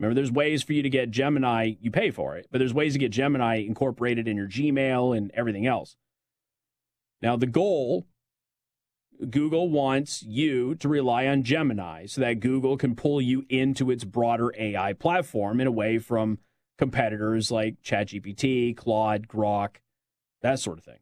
Remember, there's ways for you to get Gemini. You pay for it, but there's ways to get Gemini incorporated in your Gmail and everything else. Now, the goal, Google wants you to rely on Gemini so that Google can pull you into its broader AI platform and away from competitors like ChatGPT, Claude, Grok, that sort of thing.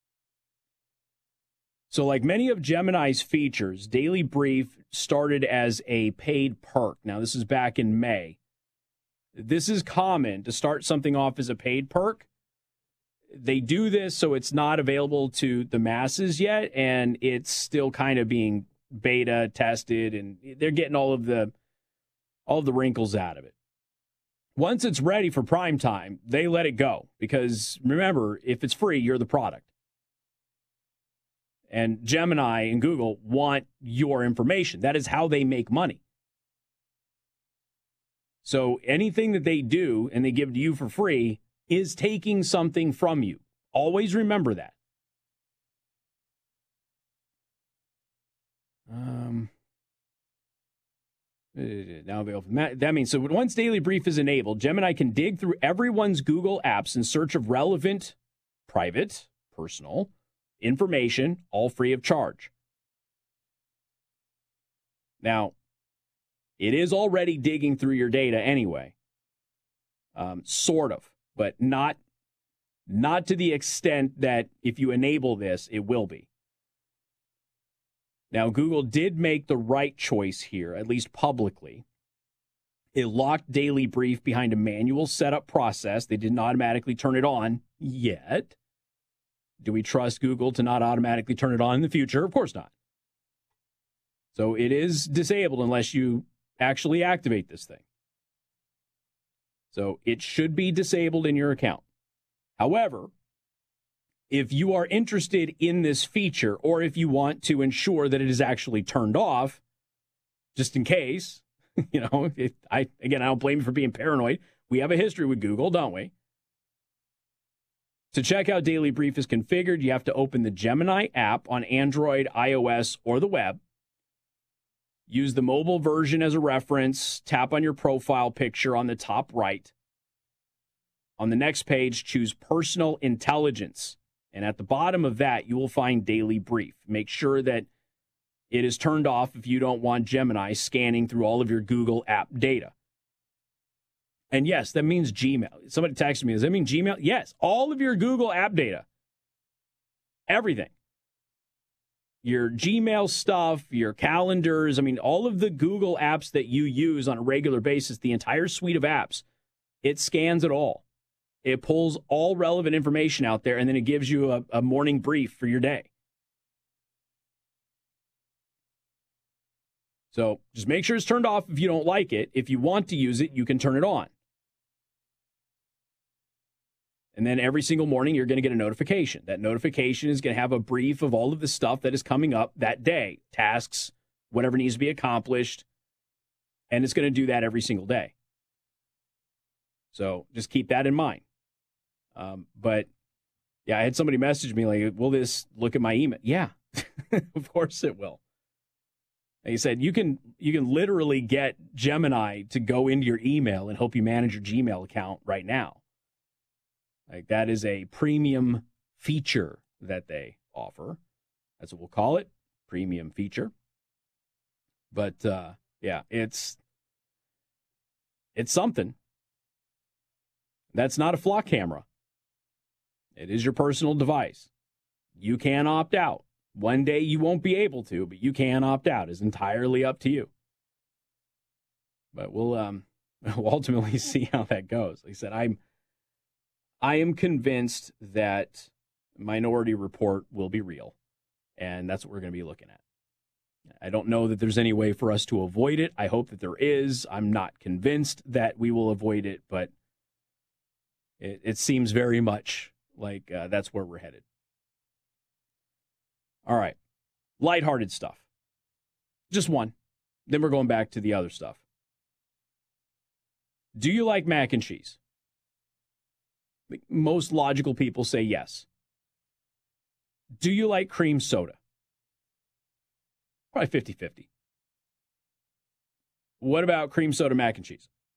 So like many of Gemini's features, Daily Brief started as a paid perk. Now, this is back in May. This is common to start something off as a paid perk. They do this so it's not available to the masses yet, and it's still kind of being beta tested, and they're getting all of the wrinkles out of it. Once it's ready for prime time, they let it go because remember, if it's free, you're the product. And Gemini and Google want your information. That is how they make money. So anything that they do and they give to you for free is taking something from you. Always remember that. Now available. That means, so once Daily Brief is enabled, Gemini can dig through everyone's Google apps in search of relevant, private, personal information, all free of charge. Now, it is already digging through your data anyway, sort of, but not to the extent that if you enable this, it will be. Now, Google did make the right choice here, at least publicly. It locked Daily Brief behind a manual setup process. They didn't automatically turn it on yet. Do we trust Google to not automatically turn it on in the future? Of course not. So it is disabled unless you actually activate this thing. So it should be disabled in your account. However, if you are interested in this feature, or if you want to ensure that it is actually turned off, just in case, I don't blame you for being paranoid. We have a history with Google, don't we? To check out Daily Brief is configured, you have to open the Gemini app on Android, iOS, or the web. Use the mobile version as a reference. Tap on your profile picture on the top right. On the next page, choose Personal Intelligence. And at the bottom of that, you will find Daily Brief. Make sure that it is turned off if you don't want Gemini scanning through all of your Google app data. And yes, that means Gmail. Somebody texted me, does that mean Gmail? Yes, all of your Google app data. Everything. Your Gmail stuff, your calendars, all of the Google apps that you use on a regular basis, the entire suite of apps, it scans it all. It pulls all relevant information out there, and then it gives you a morning brief for your day. So just make sure it's turned off if you don't like it. If you want to use it, you can turn it on. And then every single morning, you're going to get a notification. That notification is going to have a brief of all of the stuff that is coming up that day, tasks, whatever needs to be accomplished. And it's going to do that every single day. So just keep that in mind. But yeah, I had somebody message me like, will this look at my email? Yeah, of course it will. And he said, you can literally get Gemini to go into your email and help you manage your Gmail account right now. Like, that is a premium feature that they offer. That's what we'll call it, premium feature. But yeah, it's something. That's not a flock camera. It is your personal device. You can opt out. One day you won't be able to, but you can opt out. It's entirely up to you. But we'll ultimately see how that goes. Like I said, I am convinced that Minority Report will be real, and that's what we're going to be looking at. I don't know that there's any way for us to avoid it. I hope that there is. I'm not convinced that we will avoid it, but it seems very much like that's where we're headed. All right. Lighthearted stuff. Just one. Then we're going back to the other stuff. Do you like mac and cheese? Most logical people say yes. Do you like cream soda? Probably 50-50. What about cream soda mac and cheese?